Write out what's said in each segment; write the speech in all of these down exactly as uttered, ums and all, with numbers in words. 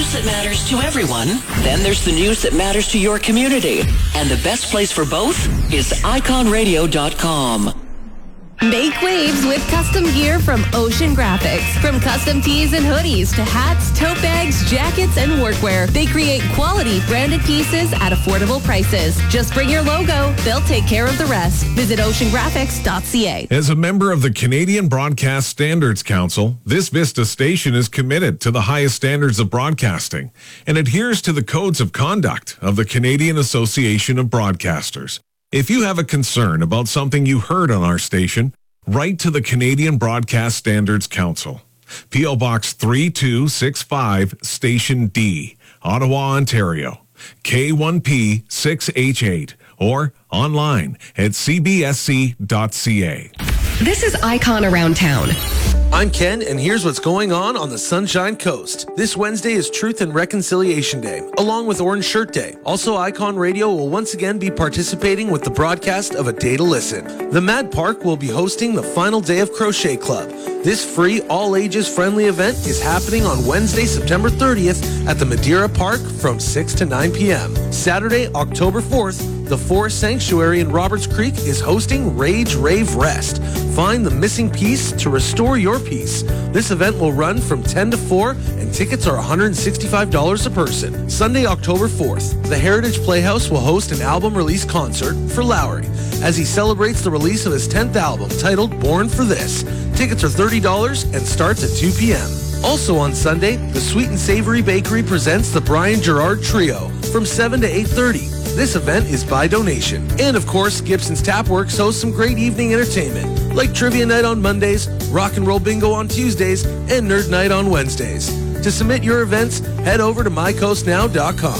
news that matters to everyone. Then there's the news that matters to your community. And the best place for both is icon radio dot com. Make waves with custom gear from Ocean Graphics. From custom tees and hoodies to hats, tote bags, jackets, and workwear, they create quality branded pieces at affordable prices. Just bring your logo. They'll take care of the rest. Visit ocean graphics dot c a. As a member of the Canadian Broadcast Standards Council, this Vista station is committed to the highest standards of broadcasting and adheres to the codes of conduct of the Canadian Association of Broadcasters. If you have a concern about something you heard on our station, write to the Canadian Broadcast Standards Council. P O Box three two six five, Station D, Ottawa, Ontario, K one P six H eight, or online at c b s c dot c a. This is Icon Around Town. I'm Ken, and here's what's going on on the Sunshine Coast. This Wednesday is Truth and Reconciliation Day, along with Orange Shirt Day. Also, Icon Radio will once again be participating with the broadcast of A Day to Listen. The Mad Park will be hosting the final day of Crochet Club. This free, all-ages friendly event is happening on Wednesday, September thirtieth at the Madeira Park from six to nine p.m. Saturday, October fourth, the Forest Sanctuary in Roberts Creek is hosting Rage Rave Rest. Find the missing piece to restore your piece. This event will run from ten to four, and tickets are one hundred sixty-five dollars a person. Sunday, October fourth, the Heritage Playhouse will host an album release concert for Lowry as he celebrates the release of his tenth album titled Born for This. Tickets are thirty dollars and starts at two p.m. Also on Sunday, the Sweet and Savory Bakery presents the Brian Gerard Trio from seven to eight thirty. This event is by donation. And of course, Gibson's Tapworks hosts some great evening entertainment, like Trivia Night on Mondays, Rock and Roll Bingo on Tuesdays, and Nerd Night on Wednesdays. To submit your events, head over to my coast now dot com.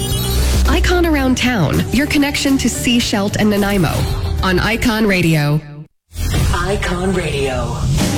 Icon Around Town, your connection to Seashelt and Nanaimo on Icon Radio. Icon Radio.